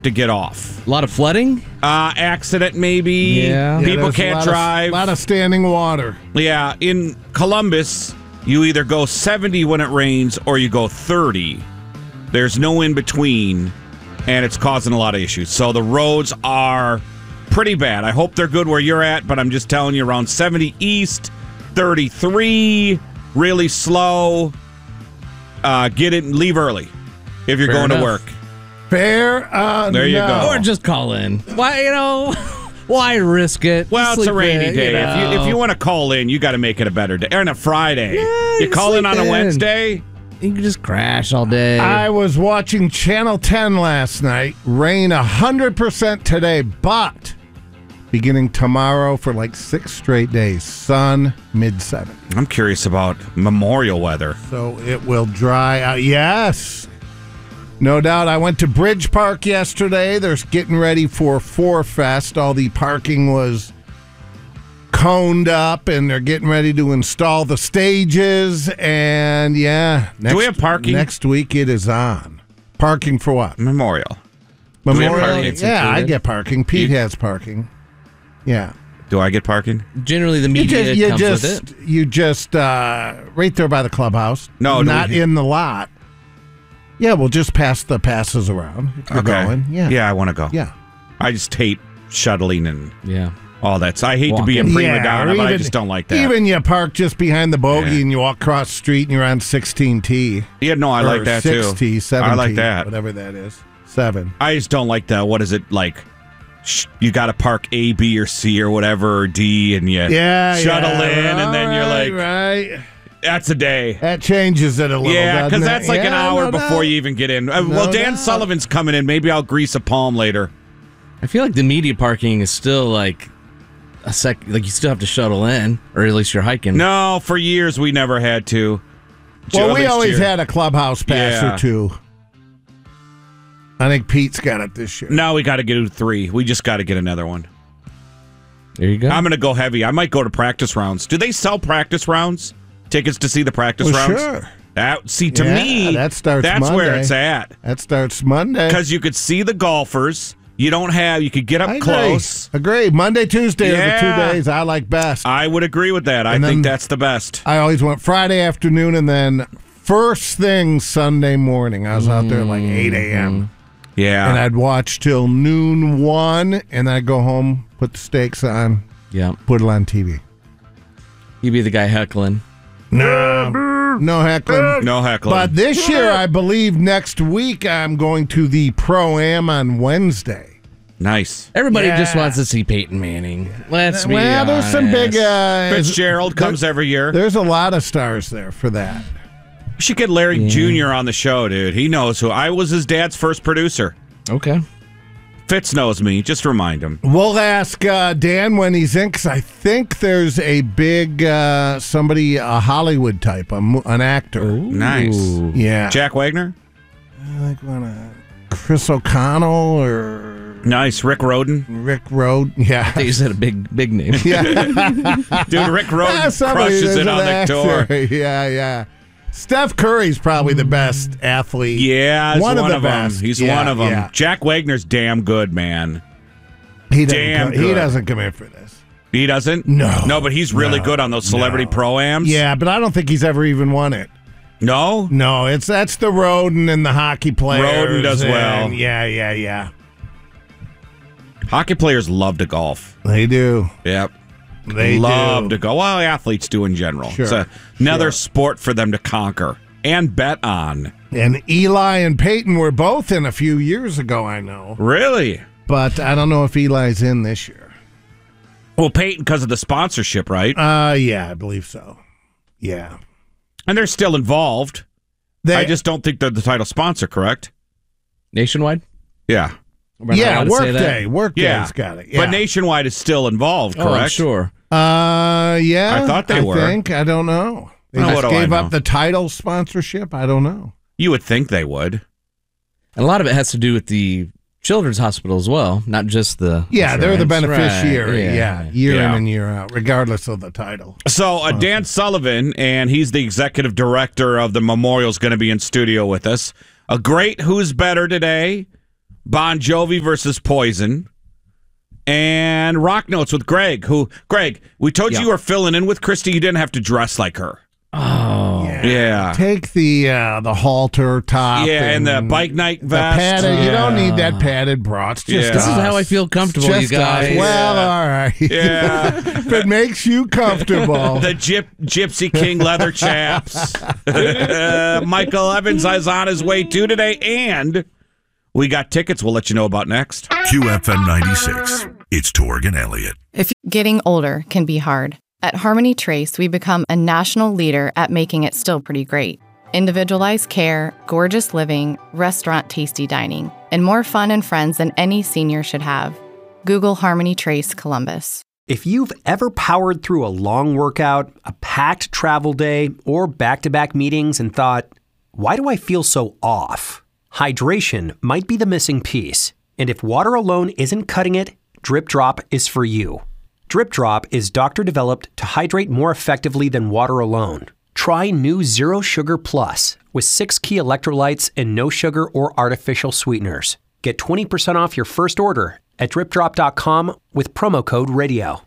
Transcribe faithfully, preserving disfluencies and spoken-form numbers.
to get off. A lot of flooding? Uh, accident, maybe. Yeah. People yeah, can't a drive. A lot of standing water. Yeah, in Columbus, you either go seventy when it rains or you go thirty. There's no in between, and it's causing a lot of issues. So the roads are pretty bad. I hope they're good where you're at, but I'm just telling you, around seventy east, thirty-three, really slow. Uh, get it and leave early if you're Fair going enough. to work. Fair enough. There you go. Or just call in. Why, you know, why risk it? Well, it's a Sleep rainy in, day. You If you know. if you want to call in, you got to make it a better day. Or on a Friday. Yeah, you you call in sleep on a in. Wednesday. You can just crash all day. I was watching Channel ten last night. Rain one hundred percent today, but beginning tomorrow for like six straight days. Sun, mid seventies. I'm curious about Memorial weather. So it will dry out. Yes. No doubt. I went to Bridge Park yesterday. They're getting ready for Four Fest. All the parking was coned up, and they're getting ready to install the stages. And yeah, next, Do we have parking? Next week it is on. Parking for what? Memorial. we have Memorial. parking? It's Yeah, I included. get parking. Pete You- has parking. Yeah. Do I get parking? Generally, the You media just, you comes just, with it. you just, uh, right there by the clubhouse. No, do not we- in the lot. Yeah, we'll just pass the passes around if you're going. Yeah. Yeah, I want to go. Yeah. I just hate shuttling and Yeah. all that. So I hate to be a Walking. prima Yeah, donna, or but I even- just don't like that. Even you park just behind the bogey Yeah. and you walk across the street and you're on sixteen T. yeah, no, I or like that six too. T, seven I like T, that. whatever that is. Seven. I just don't like that. What is it like? Sh- You got to park A, B, or C, or whatever, or D, and you Yeah, shuttle yeah. in, and then you're Right, like, right. that's a day. That changes it a little. Yeah, because because that's like an hour before you even get in. Uh, well, No Dan doubt. Sullivan's coming in. Maybe I'll grease a palm later. I feel like the media parking is still like a sec. Like you still have to shuttle in, or at least you're hiking. No, for years we never had to. Well, Joe, we this always year- had a clubhouse pass Yeah. or two. I think Pete's got it this year. Now we got to get three. We just got to get another one. There you go. I'm going to go heavy. I might go to practice rounds. Do they sell practice rounds? Tickets to see the practice Well, rounds? sure. That, see, to Yeah, me, that starts that's where Monday. it's at. That starts Monday. Because you could see the golfers. You don't have, you could get up I agree. close. Agree. Monday, Tuesday are the Yeah. two days I like best. I would agree with that. I And think then- that's the best. I always went Friday afternoon and then first thing Sunday morning. I was out there like eight a.m. Yeah. and I'd watch till noon one, and I'd go home, put the steaks on, yeah. put it on T V. You be the guy heckling. No, no heckling. no heckling. But this year, I believe next week I'm going to the Pro-Am on Wednesday. nice. Everybody Yeah. just wants to see Peyton Manning. Let's be Well, there's some big. honest. Uh, Fitzgerald comes every year. There's a lot of stars there for that. We should get Larry Junior on the show, dude. He knows who. I was his dad's first producer. Okay. Fitz knows me. Just remind him. We'll ask uh, Dan when he's in, because I think there's a big uh, somebody, a Hollywood type, a, mo- an actor. Nice. Yeah. Jack Wagner? I think one, uh, Chris O'Connell or Nice. Rick Roden? Rick Rode. Yeah. I think you said a big, big name. Yeah. Dude, Rick Roden Yeah, somebody crushes that's it an on the actor. tour. Yeah, yeah. Steph Curry's probably the best athlete. Yeah, he's one, one, of, the of them. best. He's Yeah, one of them. yeah. Jack Wagner's damn good, man. He doesn't, damn come, he good. doesn't come in for this. He doesn't? No. No, but he's really No. good on those celebrity No. pro-ams? Yeah, but I don't think he's ever even won it. No? No, it's that's the Roden and the hockey players. Roden does and- well. Yeah, yeah, yeah. Hockey players love to golf. They do. Yep. They love do. to go. Well, athletes do in general. Sure, It's a, another sure. sport for them to conquer and bet on. And Eli and Peyton were both in a few years ago, I know. Really? But I don't know if Eli's in this year. Well, Peyton, because of the sponsorship, right? Uh, yeah, I believe so. Yeah. And they're still involved. They, I just don't think they're the title sponsor, correct? Nationwide? Yeah. Am I not yeah, allowed to say that? Workday. Workday's Yeah. got it. Yeah. But Nationwide is still involved, Oh, I'm correct? sure. Uh, yeah. I thought they I were. think. I don't know. They Oh, just what do I gave know? up the title sponsorship. I don't know. You would think they would. And a lot of it has to do with the children's hospital as well, not just the Yeah, they're the insurance. beneficiary. Right. Yeah, year Yeah. in and year out, regardless of the title. So uh, Dan Sullivan, and he's the executive director of the Memorial, is going to be in studio with us. A great Who's Better today. Bon Jovi versus Poison, and Rock Notes with Greg. Who, Greg, we told Yeah. you you were filling in with Christy. You didn't have to dress like her. Oh. Yeah. Take the uh, the halter top. Yeah, and the bike night the vest. padded. You Yeah. don't need that padded bra. It's just Yeah. This is us. how I feel comfortable, Just you guys. us. Well, Yeah. all right. Yeah. If it makes you comfortable. The Gyp- Gypsy King leather chaps. Uh, Michael Evans is on his way too today, and we got tickets we'll let you know about next. Q F M ninety-six. It's Torg and Elliott. Getting older can be hard. At Harmony Trace, we become a national leader at making it still pretty great. Individualized care, gorgeous living, restaurant tasty dining, and more fun and friends than any senior should have. Google Harmony Trace Columbus. If you've ever powered through a long workout, a packed travel day, or back-to-back meetings and thought, why do I feel so off? Hydration might be the missing piece. And if water alone isn't cutting it, Drip Drop is for you. Drip Drop is doctor-developed to hydrate more effectively than water alone. Try new Zero Sugar Plus with six key electrolytes and no sugar or artificial sweeteners. Get twenty percent off your first order at drip drop dot com with promo code radio.